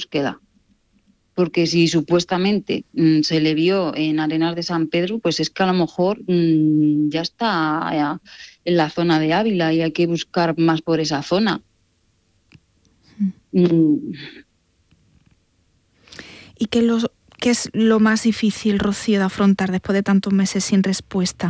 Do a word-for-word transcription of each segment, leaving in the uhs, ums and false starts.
búsqueda. Porque si supuestamente mmm, se le vio en Arenas de San Pedro, pues es que a lo mejor mmm, ya está ya en la zona de Ávila y hay que buscar más por esa zona. Mm. ¿Y qué, los, qué es lo más difícil, Rocío, de afrontar después de tantos meses sin respuesta?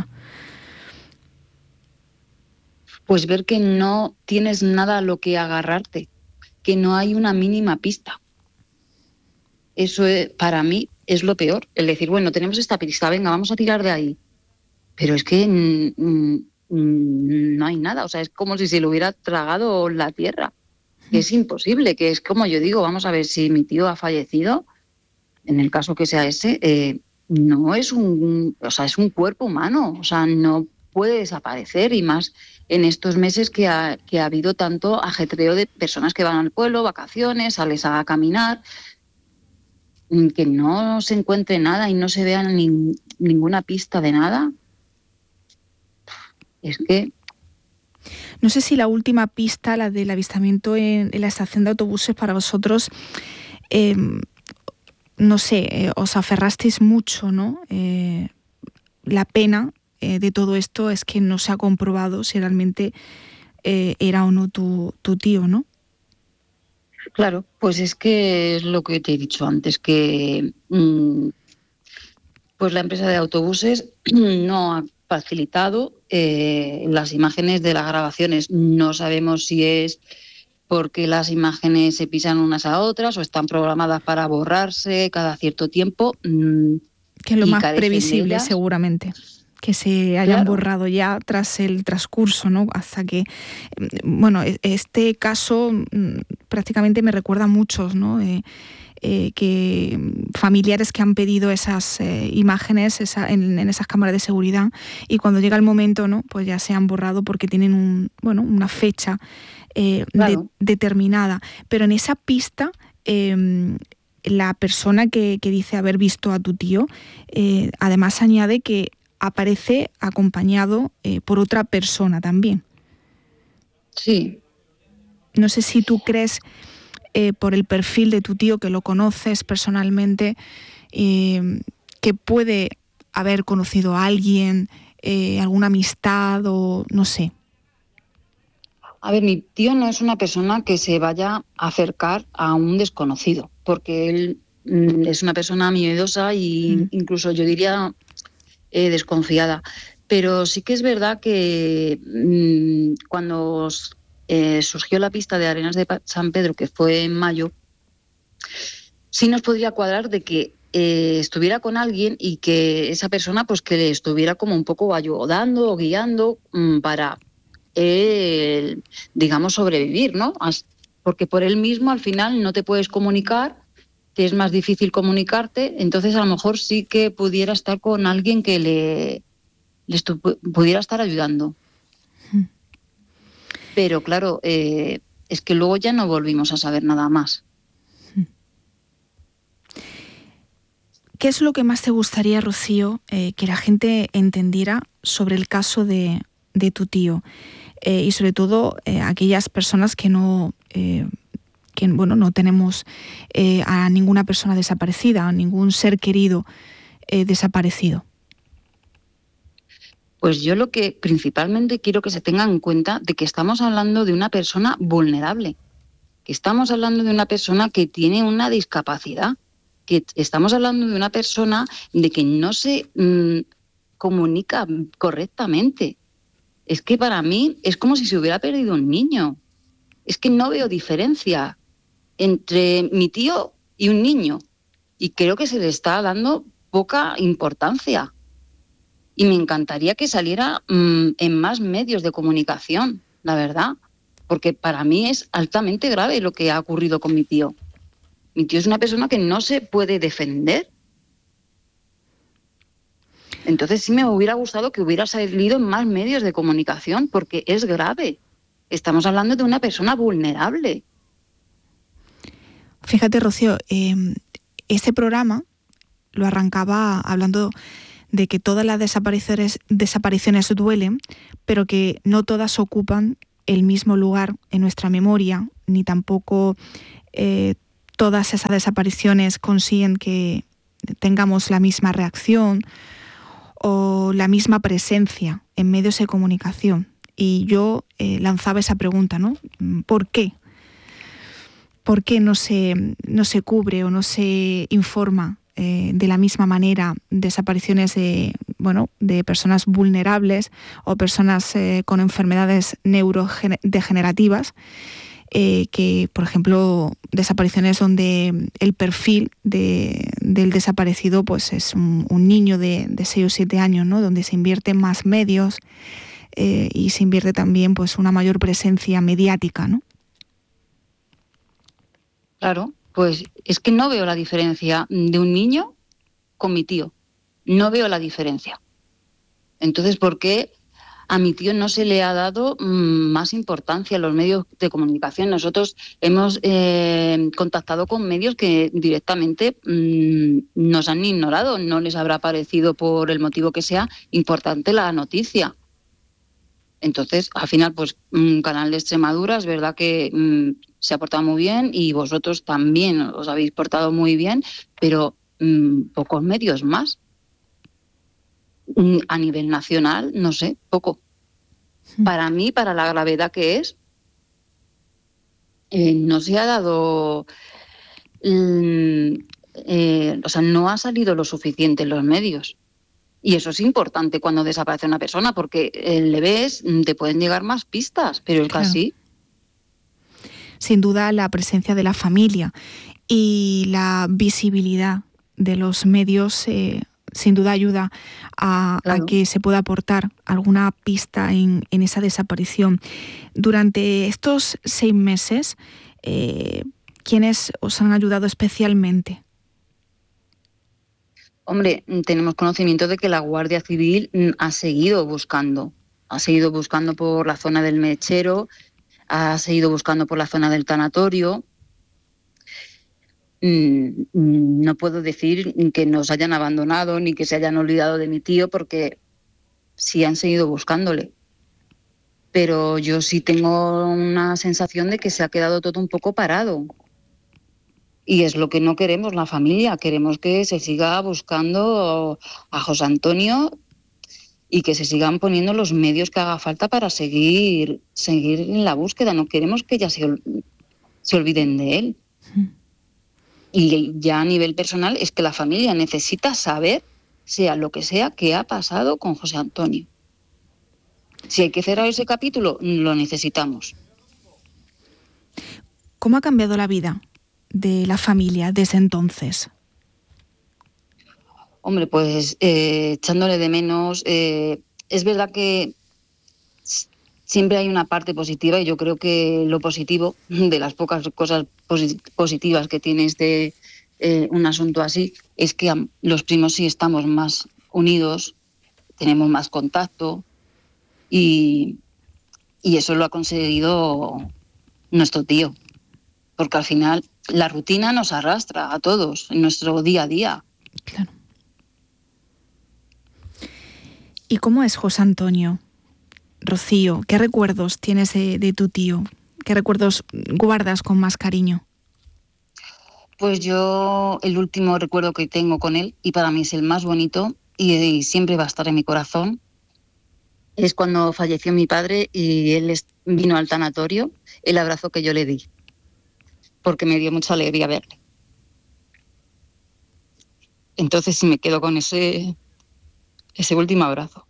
Pues ver que no tienes nada a lo que agarrarte, que no hay una mínima pista. Eso es, para mí es lo peor, el decir, bueno, tenemos esta pista, venga, vamos a tirar de ahí. Pero es que mm, mm, no hay nada, o sea, es como si se lo hubiera tragado la tierra, que es imposible, que es como yo digo, vamos a ver, si mi tío ha fallecido, en el caso que sea ese, eh, no es un, o sea, es un cuerpo humano, o sea, no puede desaparecer, y más en estos meses que ha, que ha habido tanto ajetreo de personas que van al pueblo, vacaciones, sales a caminar, que no se encuentre nada y no se vea ni, ninguna pista de nada. Es que... No sé si la última pista, la del avistamiento en, en la estación de autobuses, para vosotros, eh, no sé, eh, os aferrasteis mucho, ¿no? Eh, la pena eh, de todo esto es que no se ha comprobado si realmente eh, era o no tu, tu tío, ¿no? Claro, pues es que es lo que te he dicho antes, que mmm, pues la empresa de autobuses no ha facilitado eh, las imágenes de las grabaciones. No sabemos si es porque las imágenes se pisan unas a otras o están programadas para borrarse cada cierto tiempo. Mmm, que es lo y más carecen de previsible, ellas. Seguramente. Que se hayan claro. borrado ya tras el transcurso, ¿no? Hasta que, bueno, este caso prácticamente me recuerda a muchos, ¿no? Eh, eh, que familiares que han pedido esas eh, imágenes esa, en, en esas cámaras de seguridad, y cuando llega el momento, ¿no? Pues ya se han borrado porque tienen un, bueno, una fecha eh, claro. de, determinada. Pero en esa pista, eh, la persona que, que dice haber visto a tu tío, eh, además añade que aparece acompañado eh, por otra persona también. Sí. No sé si tú crees, eh, por el perfil de tu tío, que lo conoces personalmente, eh, que puede haber conocido a alguien, eh, alguna amistad o no sé. A ver, mi tío no es una persona que se vaya a acercar a un desconocido, porque él mm, es una persona miedosa e mm. incluso yo diría eh, desconfiada. Pero sí que es verdad que mmm, cuando eh, surgió la pista de Arenas de San Pedro, que fue en mayo, sí nos podría cuadrar de que eh, estuviera con alguien y que esa persona pues que le estuviera como un poco ayudando o guiando mmm, para él, digamos, sobrevivir, ¿no? Porque por él mismo al final no te puedes comunicar, te es más difícil comunicarte, entonces a lo mejor sí que pudiera estar con alguien que le, le estu- pudiera estar ayudando. Hmm. Pero claro, eh, es que luego ya no volvimos a saber nada más. ¿Qué es lo que más te gustaría, Rocío, eh, que la gente entendiera sobre el caso de, de tu tío? Eh, y sobre todo eh, aquellas personas que no... Eh, que bueno, no tenemos eh, a ninguna persona desaparecida, a ningún ser querido eh, desaparecido. Pues yo lo que principalmente quiero que se tenga en cuenta de que estamos hablando de una persona vulnerable, que estamos hablando de una persona que tiene una discapacidad, que estamos hablando de una persona de que no se mmm, comunica correctamente. Es que para mí es como si se hubiera perdido un niño. Es que no veo diferencia entre mi tío y un niño, y creo que se le está dando poca importancia, y me encantaría que saliera mmm, en más medios de comunicación, la verdad, porque para mí es altamente grave lo que ha ocurrido con mi tío. Mi tío es una persona que no se puede defender. Entonces sí me hubiera gustado que hubiera salido en más medios de comunicación, porque es grave. Estamos hablando de una persona vulnerable. Fíjate, Rocío, eh, este programa lo arrancaba hablando de que todas las desapariciones, desapariciones duelen, pero que no todas ocupan el mismo lugar en nuestra memoria, ni tampoco eh, todas esas desapariciones consiguen que tengamos la misma reacción o la misma presencia en medios de comunicación. Y yo eh, lanzaba esa pregunta, ¿no? ¿Por qué? ¿Por qué no se, no se cubre o no se informa eh, de la misma manera desapariciones de, bueno, de personas vulnerables o personas eh, con enfermedades neurodegenerativas? Eh, que, por ejemplo, desapariciones donde el perfil de, del desaparecido pues es un, un niño de, de seis o siete años, ¿no? Donde se invierten más medios eh, y se invierte también pues una mayor presencia mediática, ¿no? Claro, pues es que no veo la diferencia de un niño con mi tío. No veo la diferencia. Entonces, ¿por qué a mi tío no se le ha dado mmm, más importancia en los medios de comunicación? Nosotros hemos eh, contactado con medios que directamente mmm, nos han ignorado. No les habrá parecido, por el motivo que sea, importante la noticia. Entonces, al final, pues un canal de Extremadura es verdad que mmm, se ha portado muy bien y vosotros también os habéis portado muy bien, pero mmm, pocos medios más. A nivel nacional, no sé, poco. Para mí, para la gravedad que es, eh, no se ha dado, mm, eh, o sea, no ha salido lo suficiente en los medios. Y eso es importante cuando desaparece una persona, porque eh, le ves, te pueden llegar más pistas, pero es Claro. casi. Sin duda, la presencia de la familia y la visibilidad de los medios eh, sin duda ayuda a, claro. a que se pueda aportar alguna pista en, en esa desaparición. Durante estos seis meses, eh, ¿quiénes os han ayudado especialmente? Hombre, tenemos conocimiento de que la Guardia Civil ha seguido buscando, ha seguido buscando por la zona del Mechero, ha seguido buscando por la zona del tanatorio. No puedo decir que nos hayan abandonado ni que se hayan olvidado de mi tío, porque sí han seguido buscándole. Pero yo sí tengo una sensación de que se ha quedado todo un poco parado. Y es lo que no queremos la familia. Queremos que se siga buscando a José Antonio y que se sigan poniendo los medios que haga falta para seguir, seguir en la búsqueda. No queremos que ya se, se olviden de él. Sí. Y ya a nivel personal es que la familia necesita saber, sea lo que sea, qué ha pasado con José Antonio. Si hay que cerrar ese capítulo, lo necesitamos. ¿Cómo ha cambiado la vida de la familia desde entonces? Hombre, pues eh, echándole de menos. Eh, es verdad que siempre hay una parte positiva, y yo creo que lo positivo, de las pocas cosas positivas que tiene este eh, un asunto así, es que los primos sí estamos más unidos, tenemos más contacto, y, y eso lo ha conseguido nuestro tío, porque al final la rutina nos arrastra a todos en nuestro día a día. Claro. ¿Y cómo es José Antonio? Rocío, ¿qué recuerdos tienes de, de tu tío? ¿Qué recuerdos guardas con más cariño? Pues yo el último recuerdo que tengo con él, y para mí es el más bonito y, y siempre va a estar en mi corazón, es cuando falleció mi padre y él vino al tanatorio, el abrazo que yo le di, porque me dio mucha alegría verle. Entonces sí me quedo con ese, ese último abrazo.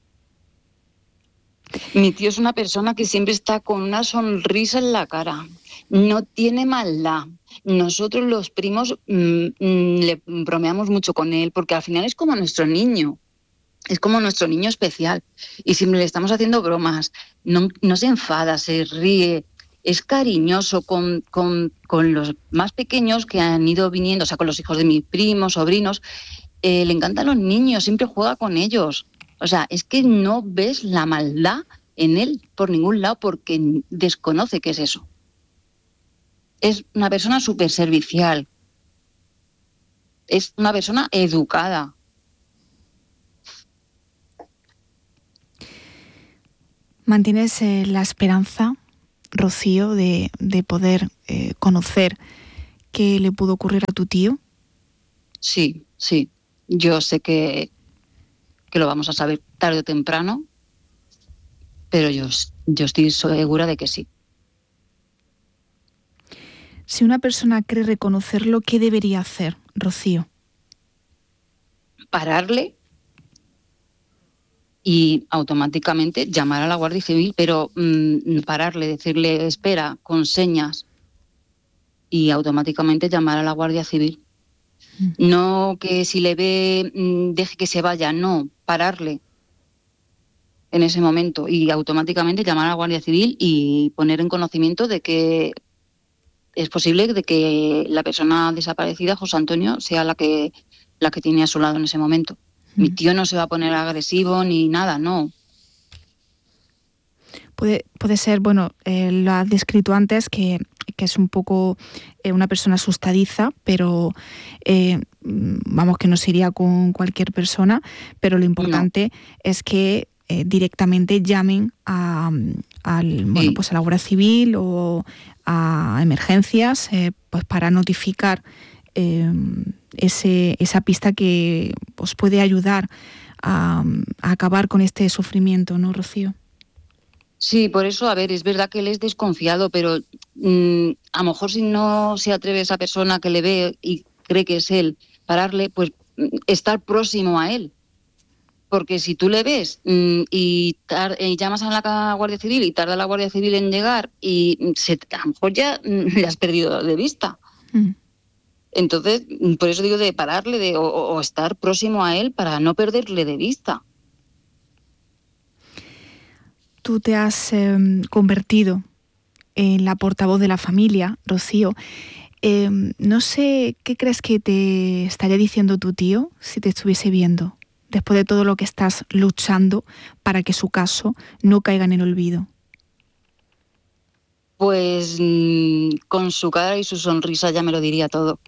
Mi tío es una persona que siempre está con una sonrisa en la cara, no tiene maldad. Nosotros los primos mmm, mmm, le bromeamos mucho con él, porque al final es como nuestro niño, es como nuestro niño especial, y siempre le estamos haciendo bromas, no, no se enfada, se ríe, es cariñoso con, con, con los más pequeños que han ido viniendo, o sea, con los hijos de mis primos, sobrinos, eh, le encantan los niños, siempre juega con ellos. O sea, es que no ves la maldad en él por ningún lado, porque desconoce qué es eso. Es una persona súper servicial. Es una persona educada. ¿Mantienes eh, la esperanza, Rocío, de, de poder eh, conocer que le pudo ocurrir a tu tío? Sí, sí. Yo sé que, que lo vamos a saber tarde o temprano, pero yo, yo estoy segura de que sí. Si una persona cree reconocerlo, ¿qué debería hacer, Rocío? Pararle y automáticamente llamar a la Guardia Civil, pero mmm, pararle, decirle espera con señas y automáticamente llamar a la Guardia Civil. Mm. No que si le ve mmm, deje que se vaya, no, pararle en ese momento y automáticamente llamar a la Guardia Civil y poner en conocimiento de que es posible de que la persona desaparecida, José Antonio, sea la que, la que tiene a su lado en ese momento. Mm. Mi tío no se va a poner agresivo ni nada, no. Puede, puede ser, bueno, eh, lo has descrito antes, que, que es un poco eh, una persona asustadiza, pero eh, vamos, que no se iría con cualquier persona, pero lo importante no. es que eh, directamente llamen a, al, bueno, sí. pues a la Guardia Civil o a emergencias, eh, pues para notificar eh, ese, esa pista que os puede ayudar a, a acabar con este sufrimiento, ¿no, Rocío? Sí, por eso, a ver, es verdad que él es desconfiado, pero mmm, a lo mejor si no se atreve esa persona que le ve y cree que es él, pararle, pues estar próximo a él. Porque si tú le ves mmm, y, tar- y llamas a la Guardia Civil y tarda la Guardia Civil en llegar y se, a lo mejor ya mmm, le has perdido de vista. Mm. Entonces, por eso digo de pararle de, o, o estar próximo a él para no perderle de vista. Tú te has eh, convertido en la portavoz de la familia, Rocío. Eh, no sé, ¿qué crees que te estaría diciendo tu tío si te estuviese viendo, después de todo lo que estás luchando para que su caso no caiga en el olvido? Pues mmm, con su cara y su sonrisa ya me lo diría todo.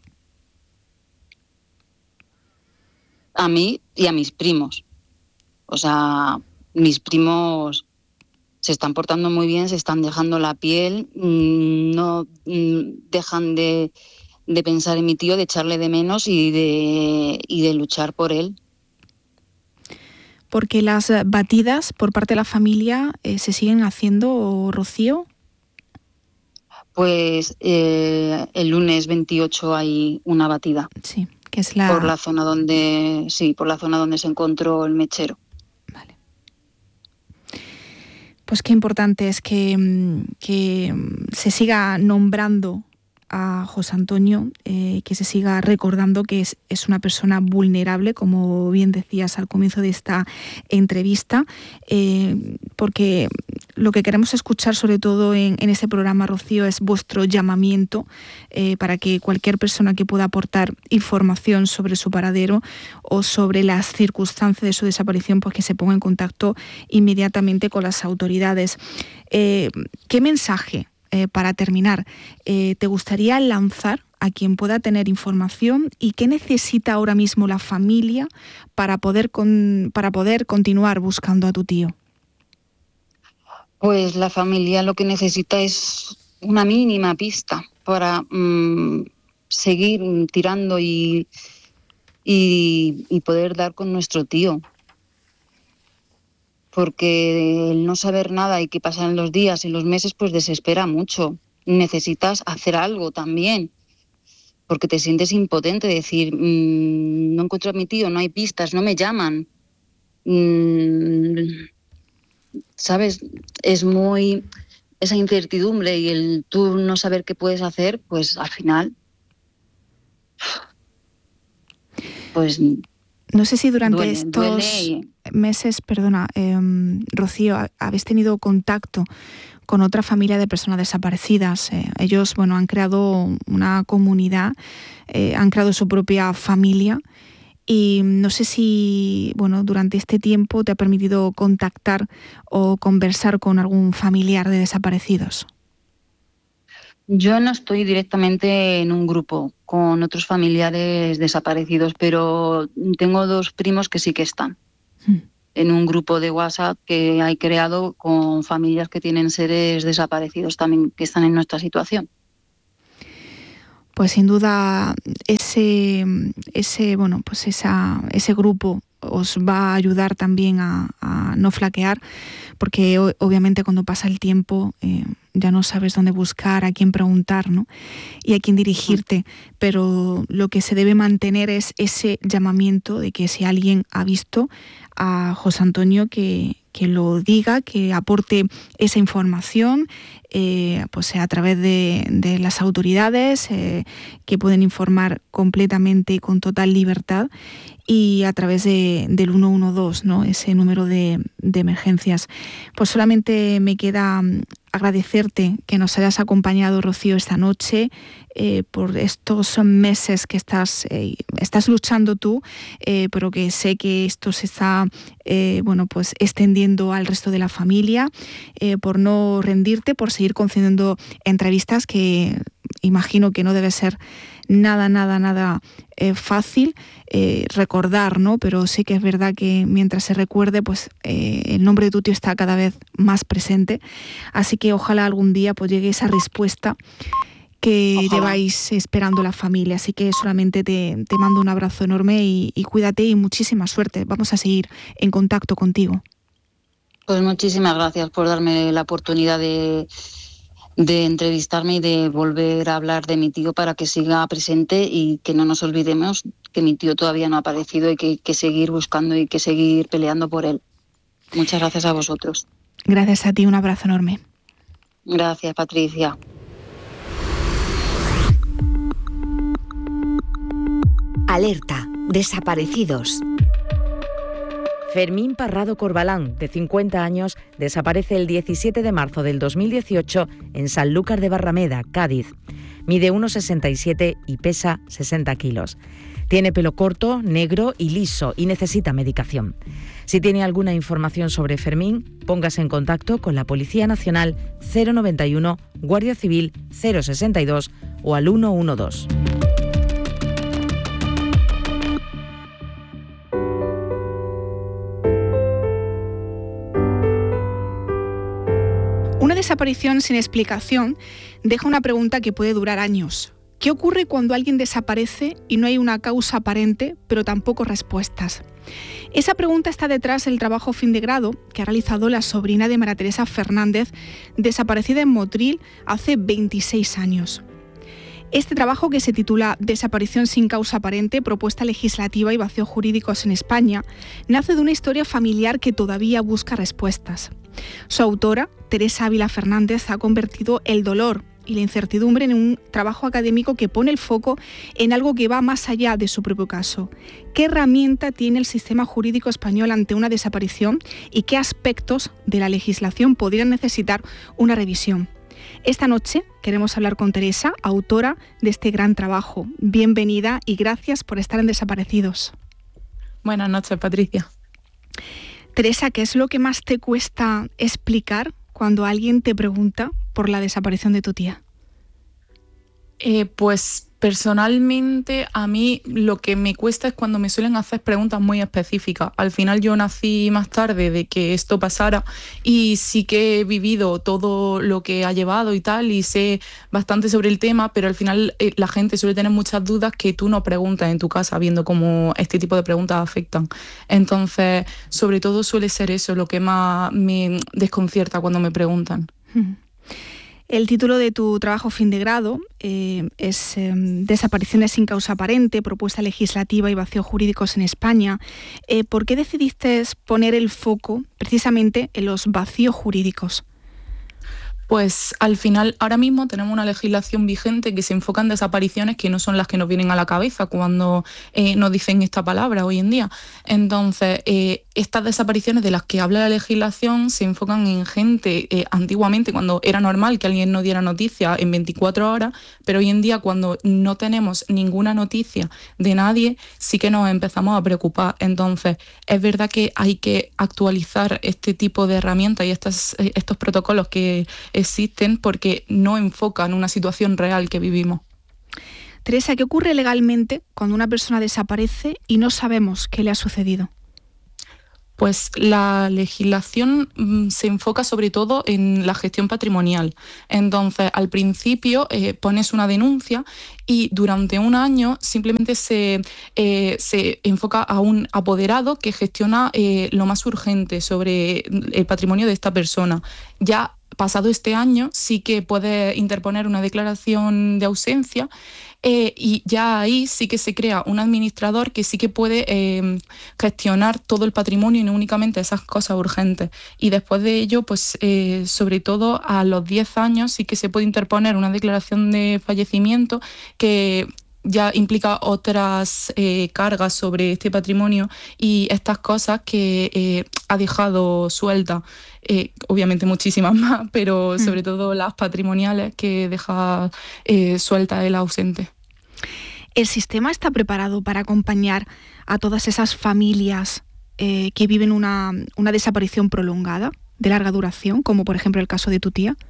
A mí y a mis primos. O sea, mis primos se están portando muy bien, se están dejando la piel, mmm, no mmm, dejan de, de pensar en mi tío, de echarle de menos y de, y de luchar por él. Porque las batidas por parte de la familia eh, se siguen haciendo, Rocío. Pues eh, el lunes veintiocho hay una batida. Sí, que es la... Por la zona donde, sí, por la zona donde se encontró el mechero. Vale. Pues qué importante es que, que se siga nombrando a José Antonio, eh, que se siga recordando que es, es una persona vulnerable, como bien decías al comienzo de esta entrevista, eh, porque lo que queremos escuchar sobre todo en, en este programa, Rocío, es vuestro llamamiento eh, para que cualquier persona que pueda aportar información sobre su paradero o sobre las circunstancias de su desaparición, pues que se ponga en contacto inmediatamente con las autoridades. Eh, ¿Qué mensaje? Eh, para terminar, eh, ¿te gustaría lanzar a quien pueda tener información y qué necesita ahora mismo la familia para poder, con, para poder continuar buscando a tu tío? Pues la familia lo que necesita es una mínima pista para mmm, seguir tirando y, y, y poder dar con nuestro tío. Porque el no saber nada y que pasan los días y los meses, pues desespera mucho. Necesitas hacer algo también, porque te sientes impotente, decir, mmm, no encuentro a mi tío, no hay pistas, no me llaman. Mm, ¿sabes? Es muy... esa incertidumbre y el tú no saber qué puedes hacer, pues al final... pues... No sé si durante duele, estos duele y... meses, perdona, eh, Rocío, habéis tenido contacto con otra familia de personas desaparecidas. Eh, ellos, bueno, han creado una comunidad, eh, han creado su propia familia y no sé si, bueno, durante este tiempo te ha permitido contactar o conversar con algún familiar de desaparecidos. Yo no estoy directamente en un grupo con otros familiares desaparecidos, pero tengo dos primos que sí que están mm. en un grupo de WhatsApp que hay creado con familias que tienen seres desaparecidos también, que están en nuestra situación. Pues sin duda ese, ese, bueno, pues esa, ese grupo os va a ayudar también a, a no flaquear, porque obviamente cuando pasa el tiempo eh, ya no sabes dónde buscar, a quién preguntar, ¿no? Y a quién dirigirte, pero lo que se debe mantener es ese llamamiento de que si alguien ha visto a José Antonio, que, que lo diga, que aporte esa información, eh, pues a través de, de las autoridades, eh, que pueden informar completamente y con total libertad, y a través de, del uno uno dos, ¿no? Ese número de, de emergencias. Pues solamente me queda agradecerte que nos hayas acompañado, Rocío, esta noche, eh, por estos meses que estás, eh, estás luchando tú, eh, pero que sé que esto se está eh, bueno, pues extendiendo al resto de la familia, eh, por no rendirte, por seguir concediendo entrevistas, que imagino que no debe ser nada, nada, nada eh, fácil eh, recordar, ¿no? Pero sí que es verdad que mientras se recuerde, pues eh, el nombre de tu tío está cada vez más presente. Así que ojalá algún día pues llegue esa respuesta que ojalá lleváis esperando la familia. Así que solamente te, te mando un abrazo enorme y, y cuídate y muchísima suerte. Vamos a seguir en contacto contigo. Pues muchísimas gracias por darme la oportunidad de... de entrevistarme y de volver a hablar de mi tío para que siga presente y que no nos olvidemos que mi tío todavía no ha aparecido y que hay que seguir buscando y que seguir peleando por él. Muchas gracias a vosotros. Gracias a ti, un abrazo enorme. Gracias, Patricia. Alerta, desaparecidos. Fermín Parrado Corbalán, de cincuenta años, desaparece el diecisiete de marzo del dos mil dieciocho en Sanlúcar de Barrameda, Cádiz. Mide uno sesenta y siete y pesa sesenta kilos. Tiene pelo corto, negro y liso y necesita medicación. Si tiene alguna información sobre Fermín, póngase en contacto con la Policía Nacional cero noventa y uno, Guardia Civil cero sesenta y dos o al uno uno dos. Una desaparición sin explicación deja una pregunta que puede durar años. ¿Qué ocurre cuando alguien desaparece y no hay una causa aparente, pero tampoco respuestas? Esa pregunta está detrás del trabajo fin de grado que ha realizado la sobrina de María Teresa Fernández, desaparecida en Motril hace veintiséis años. Este trabajo, que se titula Desaparición sin causa aparente, propuesta legislativa y vacíos jurídicos en España, nace de una historia familiar que todavía busca respuestas. Su autora, Teresa Ávila Fernández, ha convertido el dolor y la incertidumbre en un trabajo académico que pone el foco en algo que va más allá de su propio caso. ¿Qué herramienta tiene el sistema jurídico español ante una desaparición y qué aspectos de la legislación podrían necesitar una revisión? Esta noche queremos hablar con Teresa, autora de este gran trabajo. Bienvenida y gracias por estar en Desaparecidos. Buenas noches, Patricia. Teresa, ¿qué es lo que más te cuesta explicar cuando alguien te pregunta por la desaparición de tu tía? Eh, pues personalmente a mí lo que me cuesta es cuando me suelen hacer preguntas muy específicas. Al final yo nací más tarde de que esto pasara y sí que he vivido todo lo que ha llevado y tal y sé bastante sobre el tema, pero al final eh, la gente suele tener muchas dudas que tú no preguntas en tu casa viendo cómo este tipo de preguntas afectan. Entonces, sobre todo suele ser eso lo que más me desconcierta cuando me preguntan. Mm. El título de tu trabajo fin de grado eh, es eh, Desapariciones sin causa aparente, propuesta legislativa y vacíos jurídicos en España. Eh, ¿Por qué decidiste poner el foco precisamente en los vacíos jurídicos? Pues al final, ahora mismo tenemos una legislación vigente que se enfoca en desapariciones que no son las que nos vienen a la cabeza cuando eh, nos dicen esta palabra hoy en día. Entonces, eh, estas desapariciones de las que habla la legislación se enfocan en gente eh, antiguamente, cuando era normal que alguien no diera noticia en veinticuatro horas, pero hoy en día, cuando no tenemos ninguna noticia de nadie, sí que nos empezamos a preocupar. Entonces, es verdad que hay que actualizar este tipo de herramientas y estas, estos protocolos que existen porque no enfocan una situación real que vivimos. Teresa, ¿qué ocurre legalmente cuando una persona desaparece y no sabemos qué le ha sucedido? Pues la legislación mm, se enfoca sobre todo en la gestión patrimonial. Entonces, al principio eh, pones una denuncia y durante un año simplemente se, eh, se enfoca a un apoderado que gestiona eh, lo más urgente sobre el patrimonio de esta persona. Ya pasado este año sí que puede interponer una declaración de ausencia eh, y ya ahí sí que se crea un administrador que sí que puede eh, gestionar todo el patrimonio y no únicamente esas cosas urgentes. Y después de ello, pues eh, sobre todo a los diez años sí que se puede interponer una declaración de fallecimiento que ya implica otras eh, cargas sobre este patrimonio y estas cosas que eh, ha dejado suelta. Eh, obviamente muchísimas más, pero sobre todo las patrimoniales que deja eh, suelta el ausente. ¿El sistema está preparado para acompañar a todas esas familias eh, que viven una, una desaparición prolongada, de larga duración, como por ejemplo el caso de tu tía?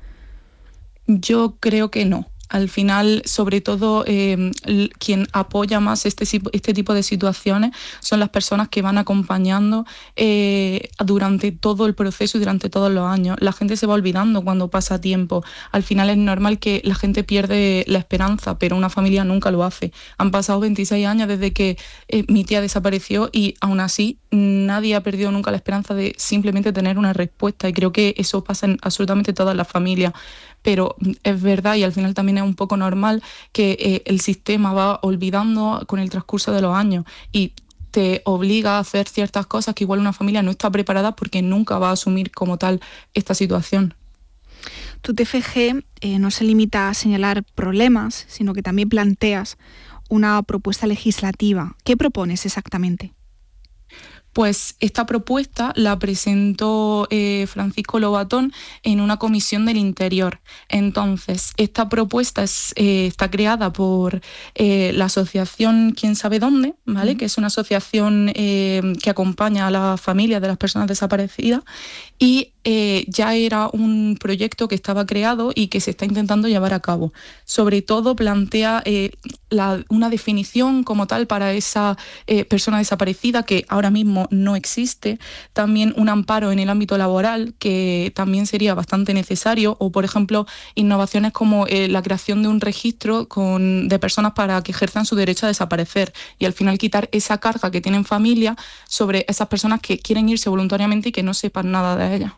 Yo creo que no. Al final, sobre todo, eh, quien apoya más este, este tipo de situaciones son las personas que van acompañando eh, durante todo el proceso y durante todos los años. La gente se va olvidando cuando pasa tiempo. Al final es normal que la gente pierde la esperanza, pero una familia nunca lo hace. Han pasado veintiséis años desde que eh, mi tía desapareció y aún así nadie ha perdido nunca la esperanza de simplemente tener una respuesta, y creo que eso pasa en absolutamente todas las familias. Pero es verdad, y al final también es un poco normal, que eh, el sistema va olvidando con el transcurso de los años y te obliga a hacer ciertas cosas que igual una familia no está preparada porque nunca va a asumir como tal esta situación. Tu T F G eh, no se limita a señalar problemas, sino que también planteas una propuesta legislativa. ¿Qué propones exactamente? Pues esta propuesta la presentó eh, Francisco Lobatón en una comisión del Interior. Entonces, esta propuesta es, eh, está creada por eh, la asociación Quién sabe dónde, ¿vale? Uh-huh. Que es una asociación eh, que acompaña a las familias de las personas desaparecidas, y eh, ya era un proyecto que estaba creado y que se está intentando llevar a cabo. Sobre todo plantea eh, la, una definición como tal para esa eh, persona desaparecida que ahora mismo no existe, también un amparo en el ámbito laboral que también sería bastante necesario, o por ejemplo innovaciones como eh, la creación de un registro con, de personas para que ejerzan su derecho a desaparecer, y al final quitar esa carga que tienen familia sobre esas personas que quieren irse voluntariamente y que no sepan nada de ellas.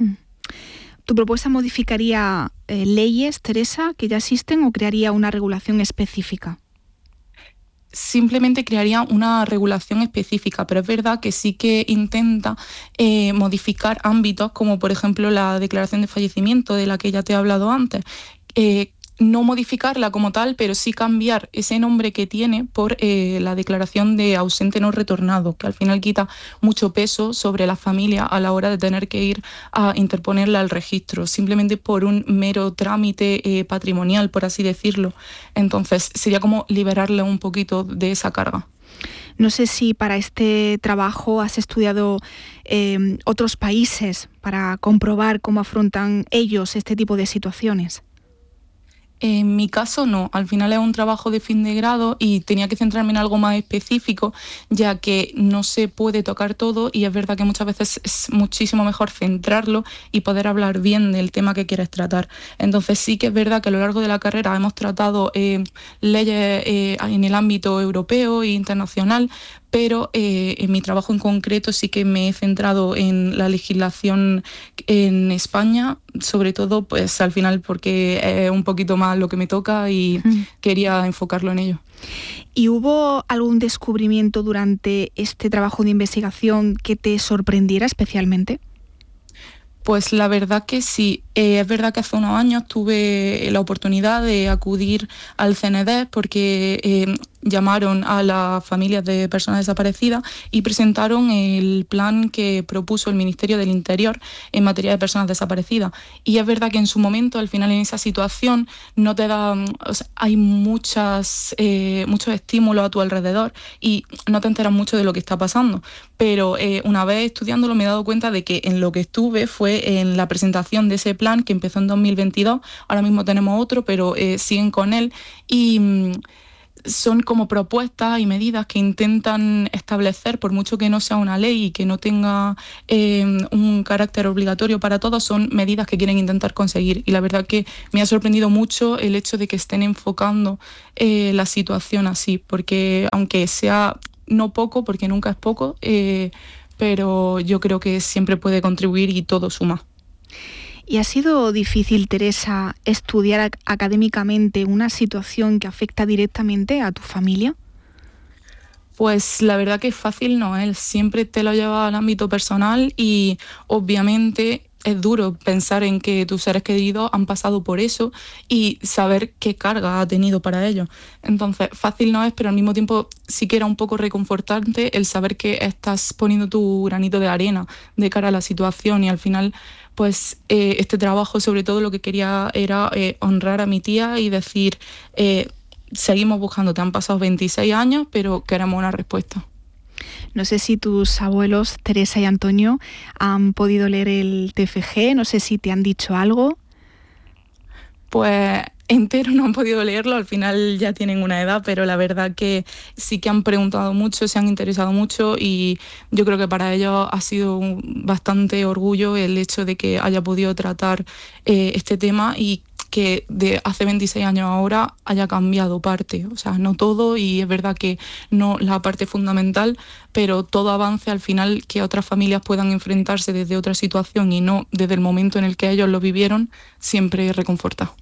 ¿Tu propuesta modificaría eh, leyes, Teresa, que ya existen, o crearía una regulación específica? Simplemente crearía una regulación específica, pero es verdad que sí que intenta eh, modificar ámbitos como por ejemplo la declaración de fallecimiento de la que ya te he hablado antes. Eh, no modificarla como tal, pero sí cambiar ese nombre que tiene por eh, la declaración de ausente no retornado, que al final quita mucho peso sobre la familia a la hora de tener que ir a interponerla al registro, simplemente por un mero trámite eh, patrimonial, por así decirlo. Entonces sería como liberarle un poquito de esa carga. No sé si para este trabajo has estudiado eh, otros países para comprobar cómo afrontan ellos este tipo de situaciones. En mi caso no, al final es un trabajo de fin de grado y tenía que centrarme en algo más específico, ya que no se puede tocar todo, y es verdad que muchas veces es muchísimo mejor centrarlo y poder hablar bien del tema que quieres tratar. Entonces sí que es verdad que a lo largo de la carrera hemos tratado eh, leyes eh, en el ámbito europeo e internacional, pero eh, en mi trabajo en concreto sí que me he centrado en la legislación en España, sobre todo pues al final porque es un poquito más lo que me toca y mm. quería enfocarlo en ello. ¿Y hubo algún descubrimiento durante este trabajo de investigación que te sorprendiera especialmente? Pues la verdad que sí. Eh, es verdad que hace unos años tuve la oportunidad de acudir al C N D porque eh, llamaron a las familias de personas desaparecidas y presentaron el plan que propuso el Ministerio del Interior en materia de personas desaparecidas. Y es verdad que en su momento, al final en esa situación, no te da, o sea, hay muchas, eh, muchos estímulos a tu alrededor y no te enteras mucho de lo que está pasando. Pero eh, una vez estudiándolo me he dado cuenta de que en lo que estuve fue en la presentación de ese plan que empezó en dos mil veintidós, ahora mismo tenemos otro, pero eh, siguen con él, y son como propuestas y medidas que intentan establecer, por mucho que no sea una ley y que no tenga eh, un carácter obligatorio para todos, son medidas que quieren intentar conseguir. Y la verdad que me ha sorprendido mucho el hecho de que estén enfocando eh, la situación así, porque aunque sea no poco, porque nunca es poco, eh, pero yo creo que siempre puede contribuir y todo suma. ¿Y ha sido difícil, Teresa, estudiar ac- académicamente una situación que afecta directamente a tu familia? Pues la verdad que fácil no es, siempre te lo lleva al ámbito personal y obviamente es duro pensar en que tus seres queridos han pasado por eso y saber qué carga ha tenido para ello. Entonces, fácil no es, pero al mismo tiempo sí que era un poco reconfortante el saber que estás poniendo tu granito de arena de cara a la situación y al final, pues eh, este trabajo sobre todo lo que quería era eh, honrar a mi tía y decir, eh, seguimos buscando, te han pasado veintiséis años, pero queremos una respuesta. No sé si tus abuelos, Teresa y Antonio, han podido leer el T F G, no sé si te han dicho algo. Pues entero no han podido leerlo, al final ya tienen una edad, pero la verdad que sí que han preguntado mucho, se han interesado mucho y yo creo que para ellos ha sido un bastante orgullo el hecho de que haya podido tratar eh, este tema y que de hace veintiséis años ahora haya cambiado parte, o sea, no todo y es verdad que no la parte fundamental, pero todo avance al final que otras familias puedan enfrentarse desde otra situación y no desde el momento en el que ellos lo vivieron, siempre reconforta.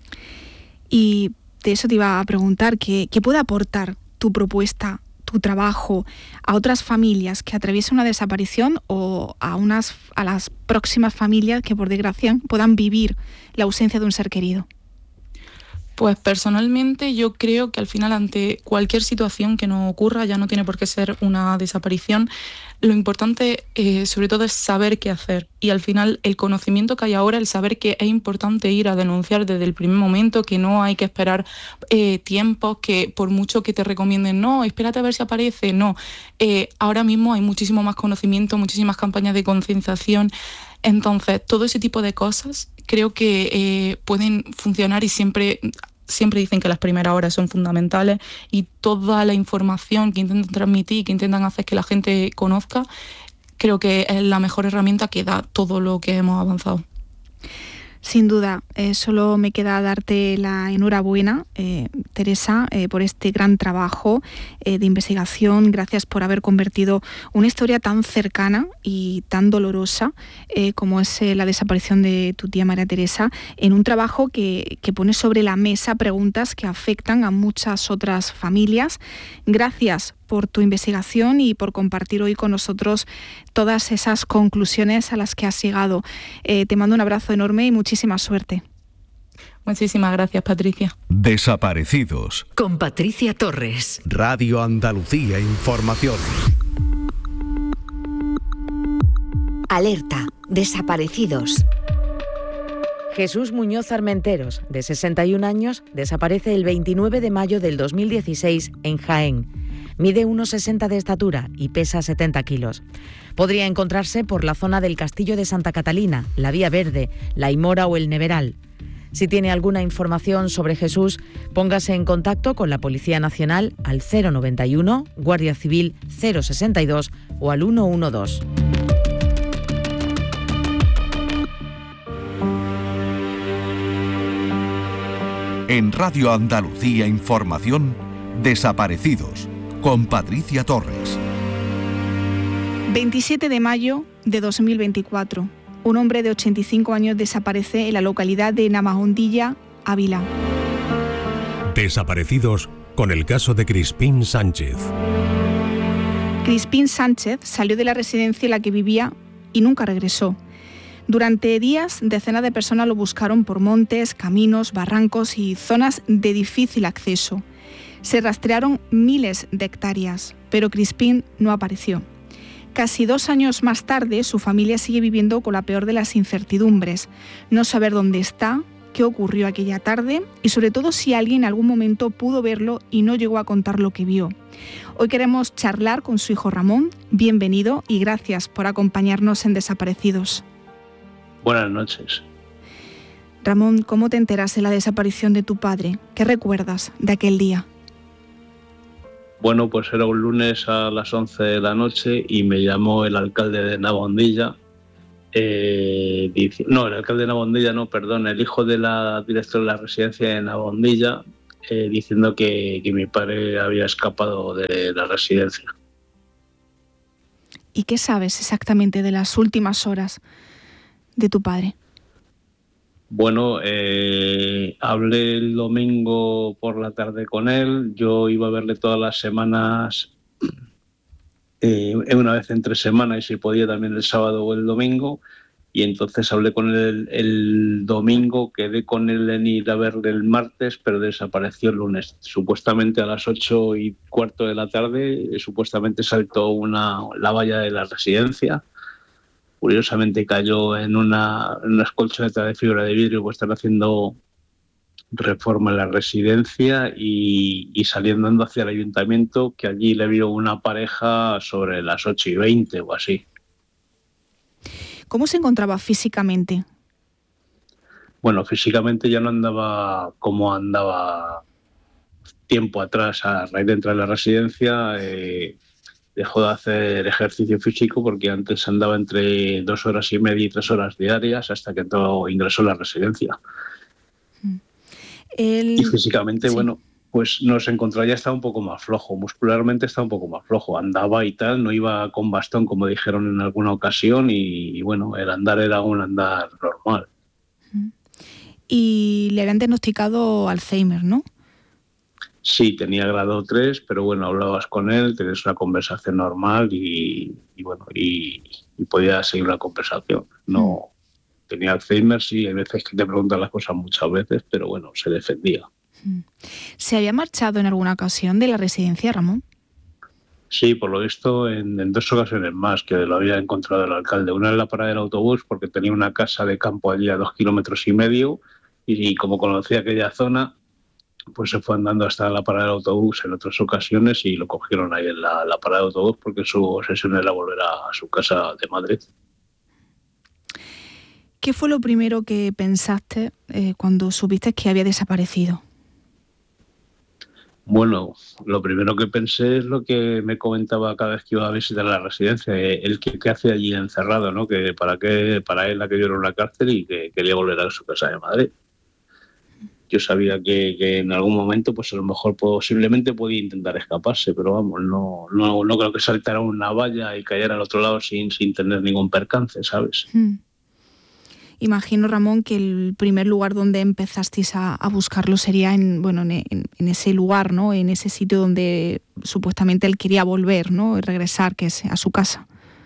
Y de eso te iba a preguntar, ¿qué, qué puede aportar tu propuesta, tu trabajo a otras familias que atraviesan una desaparición o a, unas, a las próximas familias que por desgracia puedan vivir la ausencia de un ser querido? Pues personalmente yo creo que al final ante cualquier situación que nos ocurra, ya no tiene por qué ser una desaparición, lo importante eh, sobre todo es saber qué hacer y al final el conocimiento que hay ahora, el saber que es importante ir a denunciar desde el primer momento, que no hay que esperar eh, tiempos, que por mucho que te recomienden, no, espérate a ver si aparece, no, eh, ahora mismo hay muchísimo más conocimiento, muchísimas campañas de concienciación. Entonces, todo ese tipo de cosas creo que eh, pueden funcionar y siempre, siempre dicen que las primeras horas son fundamentales y toda la información que intentan transmitir, que intentan hacer que la gente conozca, creo que es la mejor herramienta que da todo lo que hemos avanzado. Sin duda, eh, solo me queda darte la enhorabuena, eh, Teresa, eh, por este gran trabajo eh, de investigación. Gracias por haber convertido una historia tan cercana y tan dolorosa eh, como es eh, la desaparición de tu tía María Teresa en un trabajo que, que pone sobre la mesa preguntas que afectan a muchas otras familias. Gracias por tu investigación y por compartir hoy con nosotros todas esas conclusiones a las que has llegado. Eh, te mando un abrazo enorme y muchísima suerte. Muchísimas gracias, Patricia. Desaparecidos. Con Patricia Torres. Radio Andalucía Información. Alerta. Desaparecidos. Jesús Muñoz Armenteros, de sesenta y un años, desaparece el veintinueve de mayo del dos mil dieciséis en Jaén. Mide uno sesenta de estatura y pesa setenta kilos. Podría encontrarse por la zona del Castillo de Santa Catalina, la Vía Verde, la Aimora o el Neveral. Si tiene alguna información sobre Jesús, póngase en contacto con la Policía Nacional al cero noventa y uno, Guardia Civil cero sesenta y dos o al ciento doce. En Radio Andalucía Información, Desaparecidos, con Patricia Torres. veintisiete de mayo de dos mil veinticuatro. Un hombre de ochenta y cinco años desaparece en la localidad de Namahondilla, Ávila. Desaparecidos con el caso de Crispín Sánchez. Crispín Sánchez salió de la residencia en la que vivía y nunca regresó. Durante días, decenas de personas lo buscaron por montes, caminos, barrancos y zonas de difícil acceso. Se rastrearon miles de hectáreas, pero Crispín no apareció. Casi dos años más tarde, su familia sigue viviendo con la peor de las incertidumbres. No saber dónde está, qué ocurrió aquella tarde y sobre todo si alguien en algún momento pudo verlo y no llegó a contar lo que vio. Hoy queremos charlar con su hijo Ramón. Bienvenido y gracias por acompañarnos en Desaparecidos. Buenas noches. Ramón, ¿cómo te enteras de la desaparición de tu padre? ¿Qué recuerdas de aquel día? Bueno, pues era un lunes a las once de la noche y me llamó el alcalde de Navondilla. Eh, dice, no, el alcalde de Navondilla, no, perdón, el hijo de la directora de la residencia de Navondilla, eh, diciendo que, que mi padre había escapado de la residencia. ¿Y qué sabes exactamente de las últimas horas de tu padre? Bueno, eh, hablé el domingo por la tarde con él. Yo iba a verle todas las semanas, eh, una vez entre semana, y si podía también el sábado o el domingo. Y entonces hablé con él el, el domingo, quedé con él en ir a verle el martes, pero desapareció el lunes. Supuestamente a las ocho y cuarto de la tarde, eh, supuestamente saltó una, la valla de la residencia. Curiosamente cayó en una, en una colchoneta de fibra de vidrio, pues están haciendo reforma en la residencia, y, y saliendo andando hacia el ayuntamiento, que allí le vio una pareja sobre las ocho y veinte o así. ¿Cómo se encontraba físicamente? Bueno, físicamente ya no andaba como andaba tiempo atrás. A raíz de entrar en la residencia, eh, dejó de hacer ejercicio físico, porque antes andaba entre dos horas y media y tres horas diarias hasta que entró, ingresó a la residencia. El... Y físicamente, sí. bueno, pues nos encontraba, ya estaba un poco más flojo, muscularmente estaba un poco más flojo, andaba y tal, no iba con bastón como dijeron en alguna ocasión, y, y bueno, el andar era un andar normal. Y le habían diagnosticado Alzheimer, ¿no? Sí, tenía grado tres, pero bueno, hablabas con él, tenías una conversación normal y, y bueno, y, y podías seguir la conversación. No mm. tenía Alzheimer, sí, hay veces que te preguntan las cosas muchas veces, pero bueno, se defendía. ¿Se había marchado en alguna ocasión de la residencia, Ramón? Sí, por lo visto en, en dos ocasiones más, que lo había encontrado el alcalde. Una en la parada del autobús, porque tenía una casa de campo allí a dos kilómetros y medio, y, y como conocía aquella zona, pues se fue andando hasta la parada del autobús en otras ocasiones, y lo cogieron ahí en la, la parada del autobús, porque su obsesión era volver a, a su casa de Madrid. ¿Qué fue lo primero que pensaste eh, cuando supiste que había desaparecido? Bueno, lo primero que pensé es lo que me comentaba cada vez que iba a visitar la residencia, el que, que hace allí encerrado, ¿no? Que para qué, para él aquello era una cárcel y que quería volver a su casa de Madrid. Yo sabía que, que en algún momento, pues a lo mejor posiblemente podía intentar escaparse, pero vamos, no, no, no creo que saltara una valla y cayera al otro lado sin, sin tener ningún percance, ¿sabes? Hmm. Imagino, Ramón, que el primer lugar donde empezasteis a, a buscarlo sería en, bueno, en, en, en ese lugar, ¿no? En ese sitio donde supuestamente él quería volver, ¿no? Regresar, que es a su casa.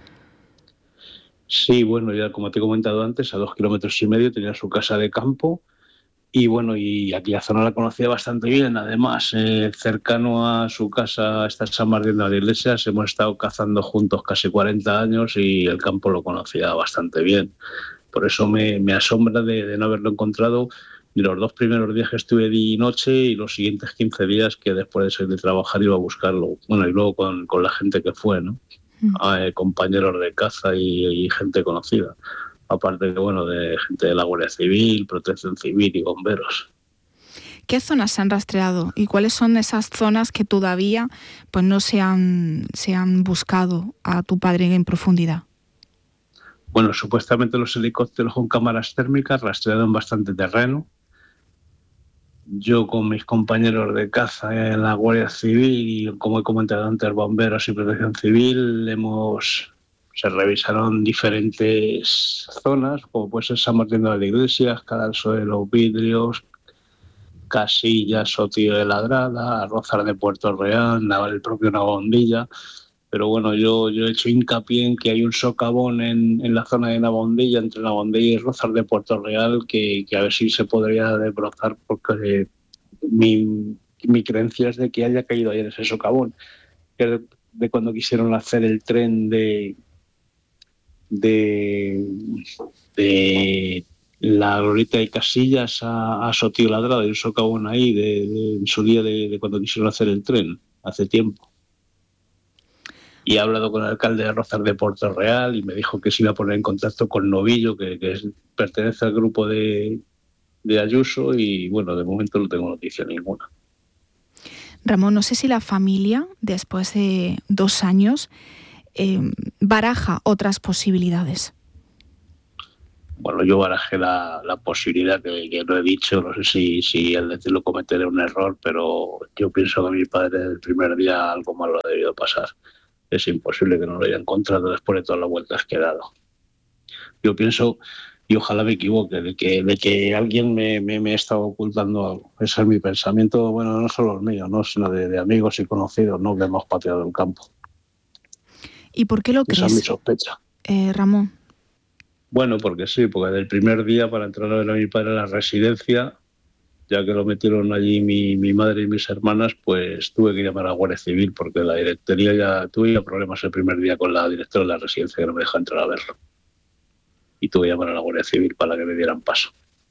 Sí, bueno, ya como te he comentado antes, a dos kilómetros y medio tenía su casa de campo. Y bueno, y aquí la zona la conocía bastante bien. Además, eh, cercano a su casa está San Martín de las Iglesias. Hemos estado cazando juntos casi cuarenta años y el campo lo conocía bastante bien. Por eso me, me asombra de, de no haberlo encontrado ni los dos primeros días que estuve día y noche, y los siguientes quince días que después de salir de trabajar iba a buscarlo. Bueno, y luego con, con la gente que fue, ¿no? Mm. Eh, compañeros de caza y, y gente conocida. Aparte de, bueno, de gente de la Guardia Civil, Protección Civil y bomberos. ¿Qué zonas se han rastreado y cuáles son esas zonas que todavía pues, no se han, se han buscado a tu padre en profundidad? Bueno, supuestamente los helicópteros con cámaras térmicas rastrearon bastante terreno. Yo con mis compañeros de caza en la Guardia Civil y, como he comentado antes, bomberos y Protección Civil, hemos... se revisaron diferentes zonas, como puede ser San Martín de las Iglesias, Cadalso de los Vidrios, Casillas, Sotillo de Ladrada, Rózar de Puerto Real, el propio Navondilla. Pero bueno, yo, yo he hecho hincapié en que hay un socavón en, en la zona de Navondilla, entre Navondilla y Rózar de Puerto Real, que, que a ver si se podría desbrozar, porque mi, mi creencia es de que haya caído ahí en ese socavón, que es de cuando quisieron hacer el tren de... de, de la Glorieta de Casillas a, a Sotillo Ladrada, y un socavón ahí de, de, en su día de, de cuando quisieron hacer el tren, hace tiempo. Y he hablado con el alcalde de Rózar de Puerto Real y me dijo que se iba a poner en contacto con Novillo, que, que es, pertenece al grupo de, de Ayuso, y bueno, de momento no tengo noticia ninguna. Ramón, no sé si la familia, después de dos años, eh, baraja otras posibilidades. Bueno, yo barajé la, la posibilidad que, que no he dicho, no sé si, si al decirlo cometeré un error, pero yo pienso que a mi padre el primer día algo malo ha debido pasar. Es imposible que no lo haya encontrado después de todas las vueltas que he dado. Yo pienso, y ojalá me equivoque, de que, de que alguien me, me, me está ocultando algo. Ese es mi pensamiento, bueno, no solo el mío, ¿no? sino de, de amigos y conocidos, ¿no? que hemos pateado el campo. ¿Y por qué lo crees? Esa es mi sospecha. Eh, Ramón. Bueno, porque sí, porque del primer día para entrar a ver a mi padre a la residencia, ya que lo metieron allí mi, mi madre y mis hermanas, pues tuve que llamar a la Guardia Civil porque la directoría ya tuve ya problemas el primer día con la directora de la residencia que no me dejó entrar a verlo. Y tuve que llamar a la Guardia Civil para que me dieran paso.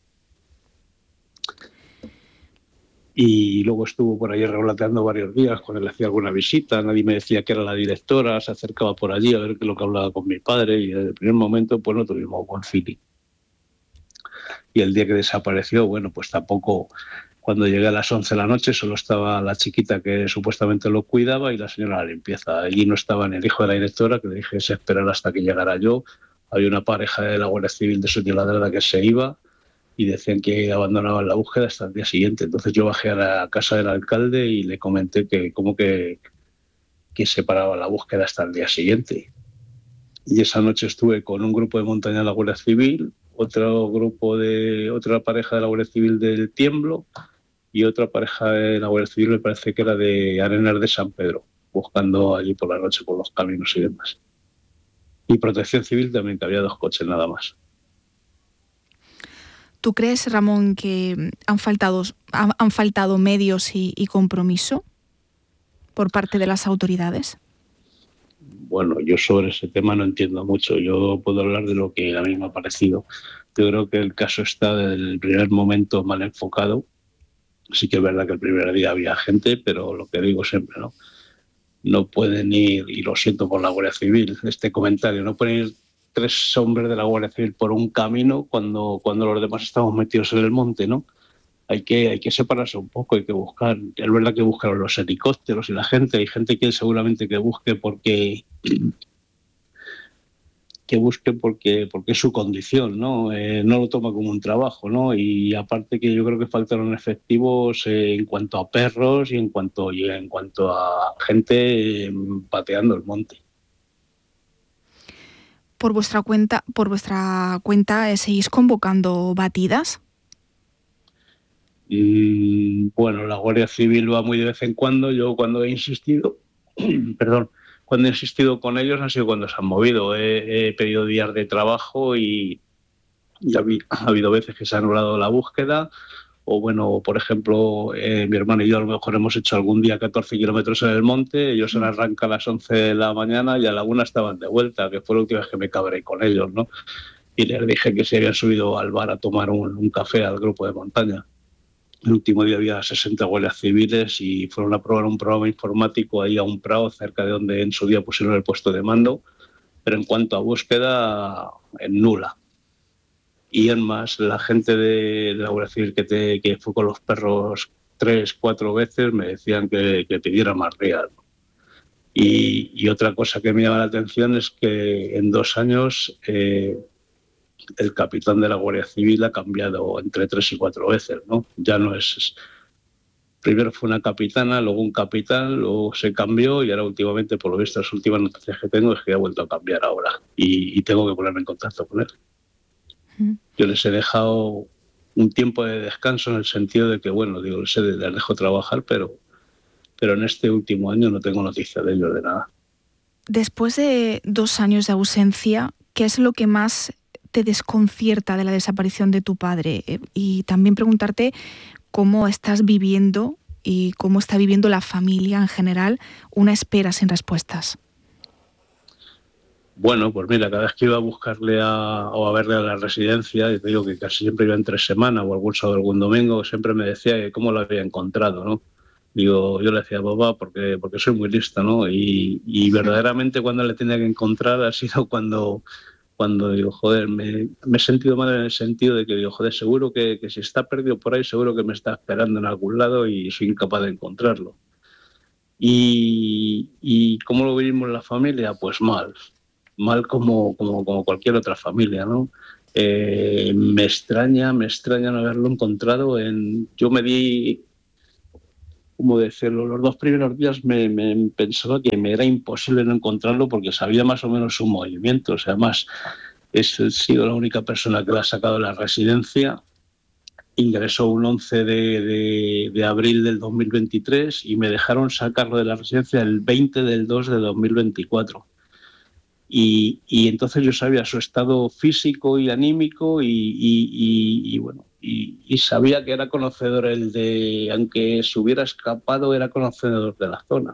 Y luego estuvo por allí revoloteando varios días, cuando le hacía alguna visita, nadie me decía que era la directora, se acercaba por allí a ver qué es lo que hablaba con mi padre y desde el primer momento pues no tuvimos buen feeling. Y el día que desapareció, bueno, pues tampoco, cuando llegué a las once de la noche solo estaba la chiquita que supuestamente lo cuidaba y la señora de la limpieza. Allí no estaba ni el hijo de la directora, que le dije que se esperara hasta que llegara yo. Había una pareja de la Guardia Civil de Soñoladrada que se iba y decían que abandonaban la búsqueda hasta el día siguiente. Entonces yo bajé a la casa del alcalde y le comenté que como que, que se paraba la búsqueda hasta el día siguiente. Y esa noche estuve con un grupo de montaña de la Guardia Civil, otro grupo de otra pareja de la Guardia Civil del Tiemblo y otra pareja de la Guardia Civil, me parece que era de Arenas de San Pedro, buscando allí por la noche por los caminos y demás. Y Protección Civil también, que había dos coches nada más. ¿Tú crees, Ramón, que han faltado, han faltado medios y, y compromiso por parte de las autoridades? Bueno, yo sobre ese tema no entiendo mucho. Yo puedo hablar de lo que a mí me ha parecido. Yo creo que el caso está desde el primer momento mal enfocado. Sí que es verdad que el primer día había gente, pero lo que digo siempre, ¿no? No pueden ir, y lo siento por la Guardia Civil, este comentario, no pueden ir tres hombres de la Guardia Civil por un camino cuando, cuando los demás estamos metidos en el monte, ¿no? Hay que, hay que separarse un poco, hay que buscar, es verdad que buscan los helicópteros y la gente, hay gente que seguramente que busque porque que busque porque, porque es su condición, ¿no? Eh, no lo toma como un trabajo, ¿no? Y aparte que yo creo que faltaron efectivos eh, en cuanto a perros y en cuanto, y en cuanto a gente eh, pateando el monte. Por vuestra cuenta, por vuestra cuenta, ¿seguís convocando batidas? Mm, bueno, la Guardia Civil va muy de vez en cuando. Yo cuando he insistido, perdón, cuando he insistido con ellos ha sido cuando se han movido. He, he pedido días de trabajo y, y ha, ha habido veces que se ha anulado la búsqueda. O bueno, por ejemplo, eh, mi hermano y yo a lo mejor hemos hecho algún día catorce kilómetros en el monte, ellos se han arrancado a las once de la mañana y a la una estaban de vuelta, que fue la última vez que me cabré con ellos, ¿no? Y les dije que se habían subido al bar a tomar un, un café al grupo de montaña. El último día había sesenta guardias civiles y fueron a probar un programa informático ahí a un prado cerca de donde en su día pusieron el puesto de mando, pero en cuanto a búsqueda, en nula. Y en más, la gente de, de la Guardia Civil que, te, que fue con los perros tres, cuatro veces me decían que, que pidiera más real. Y, y otra cosa que me llama la atención es que en dos años eh, el capitán de la Guardia Civil ha cambiado entre tres y cuatro veces, ¿no? Ya no es... Primero fue una capitana, luego un capitán, luego se cambió y ahora últimamente, por lo visto, las últimas noticias que tengo es que ha vuelto a cambiar ahora y, y tengo que ponerme en contacto con él. Yo les he dejado un tiempo de descanso en el sentido de que, bueno, digo, les, les dejo trabajar, pero, pero en este último año no tengo noticia de ellos de nada. Después de dos años de ausencia, ¿qué es lo que más te desconcierta de la desaparición de tu padre? Y también preguntarte cómo estás viviendo y cómo está viviendo la familia en general una espera sin respuestas. Bueno, pues mira, cada vez que iba a buscarle a, o a verle a la residencia, y te digo que casi siempre iba en tres semanas o algún sábado o algún domingo, siempre me decía que cómo lo había encontrado, ¿no? Digo, yo le decía, papá, porque, porque soy muy lista, ¿no? Y, y verdaderamente cuando le tenía que encontrar ha sido cuando, cuando digo, joder, me, me he sentido mal en el sentido de que digo, joder, seguro que, que si está perdido por ahí, seguro que me está esperando en algún lado y soy incapaz de encontrarlo. Y, y ¿cómo lo vivimos la familia? Pues mal, mal como, como, como cualquier otra familia, ¿no? Eh, me extraña, me extraña no haberlo encontrado. En, yo me di, ¿cómo decirlo? Los dos primeros días me, me pensaba que me era imposible no encontrarlo porque sabía más o menos su movimiento. O sea, además, he sido la única persona que la ha sacado de la residencia. Ingresó un once de, de, de abril del dos mil veintitrés y me dejaron sacarlo de la residencia el veinte del dos de dos mil veinticuatro. Y, y entonces yo sabía su estado físico y anímico y, y, y, y bueno, y, y sabía que era conocedor el de, aunque se hubiera escapado, era conocedor de la zona.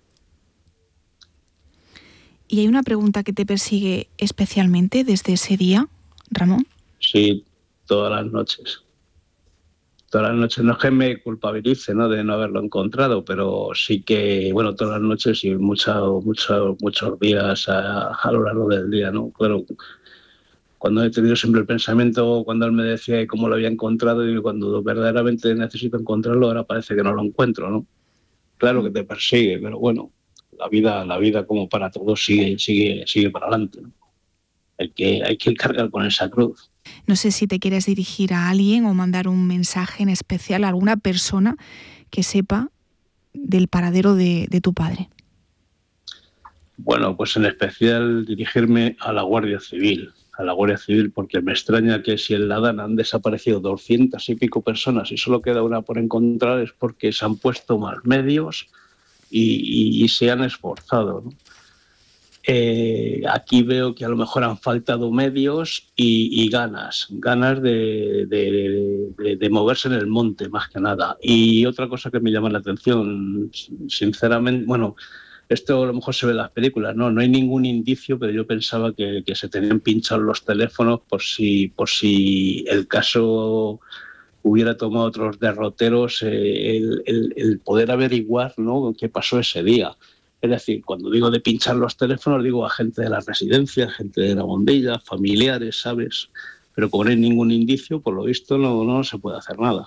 ¿Y hay una pregunta que te persigue especialmente desde ese día, Ramón? Sí, todas las noches. Todas las noches, no es que me culpabilice, ¿no?, de no haberlo encontrado, pero sí que, bueno, todas las noches y mucho, mucho, muchos días a, a lo largo del día, ¿no? Claro, cuando he tenido siempre el pensamiento, cuando él me decía cómo lo había encontrado, y cuando verdaderamente necesito encontrarlo, ahora parece que no lo encuentro, ¿no? Claro que te persigue, pero bueno, la vida, la vida como para todos sigue, sigue, sigue para adelante, ¿no? Hay que, hay que cargar con esa cruz. No sé si te quieres dirigir a alguien o mandar un mensaje en especial a alguna persona que sepa del paradero de, de tu padre. Bueno, pues en especial dirigirme a la Guardia Civil, a la Guardia Civil, porque me extraña que si en la Dana han desaparecido doscientas y pico personas y solo queda una por encontrar, es porque se han puesto más medios y, y, y se han esforzado, ¿no? Eh, aquí veo que a lo mejor han faltado medios y, y ganas, ganas de, de, de, de moverse en el monte, más que nada. Y otra cosa que me llama la atención, sinceramente, bueno, esto a lo mejor se ve en las películas, no, no hay ningún indicio, pero yo pensaba que, que se tenían pinchados los teléfonos por si, por si el caso hubiera tomado otros derroteros, eh, el, el, el poder averiguar, ¿no?, qué pasó ese día. Es decir, cuando digo de pinchar los teléfonos, digo a gente de la residencia, gente de la bombilla, familiares, ¿sabes? Pero como no hay ningún indicio, por lo visto no, no se puede hacer nada.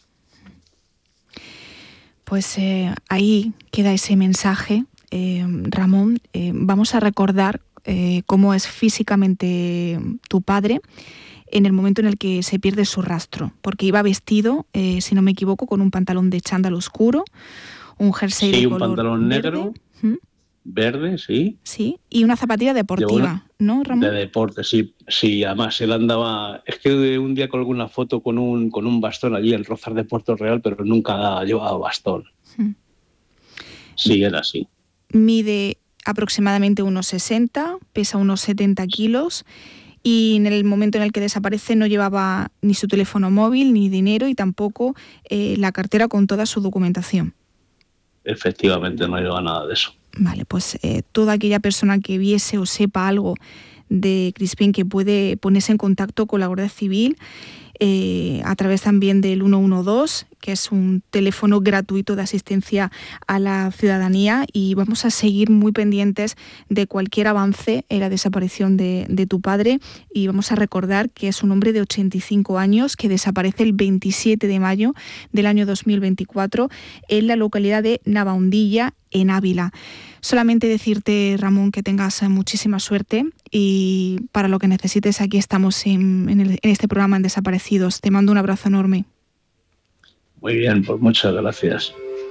Pues eh, ahí queda ese mensaje, eh, Ramón. Eh, vamos a recordar eh, cómo es físicamente tu padre en el momento en el que se pierde su rastro, porque iba vestido, eh, si no me equivoco, con un pantalón de chándal oscuro, un jersey sí, de un color pantalón verde. negro, ¿Mm? verde, sí. Sí, y una zapatilla deportiva, ¿no, Ramón? De deporte, sí. Sí, además él andaba... Es que un día colgué una foto con un, con un bastón allí en Rozar de Puerto Real, pero nunca llevaba bastón. ¿Mm? Sí, era así. Mide aproximadamente unos sesenta, pesa unos setenta kilos y en el momento en el que desaparece no llevaba ni su teléfono móvil, ni dinero y tampoco eh, la cartera con toda su documentación. Efectivamente, no lleva nada de eso. Vale, pues eh, toda aquella persona que viese o sepa algo de Crispín que puede ponerse en contacto con la Guardia Civil eh, a través también del uno uno dos, que es un teléfono gratuito de asistencia a la ciudadanía, y vamos a seguir muy pendientes de cualquier avance en la desaparición de, de tu padre, y vamos a recordar que es un hombre de ochenta y cinco años que desaparece el veintisiete de mayo del año dos mil veinticuatro en la localidad de Navaundilla, en Ávila. Solamente decirte, Ramón, que tengas muchísima suerte y para lo que necesites aquí estamos en, en, el, en este programa en Desaparecidos. Te mando un abrazo enorme. Muy bien, pues muchas gracias.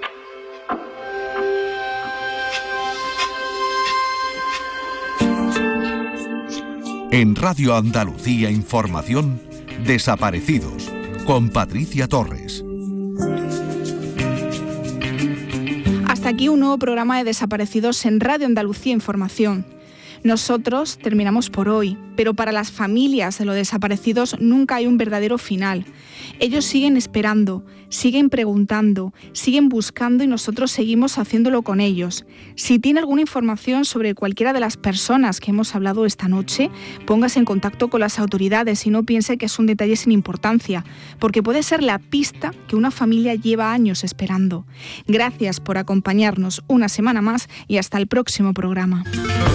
En Radio Andalucía Información, Desaparecidos, con Patricia Torres. Hasta aquí un nuevo programa de Desaparecidos en Radio Andalucía Información. Nosotros terminamos por hoy, pero para las familias de los desaparecidos nunca hay un verdadero final. Ellos siguen esperando, siguen preguntando, siguen buscando y nosotros seguimos haciéndolo con ellos. Si tiene alguna información sobre cualquiera de las personas que hemos hablado esta noche, póngase en contacto con las autoridades y no piense que es un detalle sin importancia, porque puede ser la pista que una familia lleva años esperando. Gracias por acompañarnos una semana más y hasta el próximo programa.